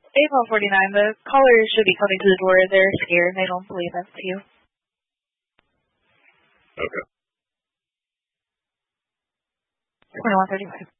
A1249, the callers should be coming to the door. They're scared. They don't believe that's you. Okay. 2135.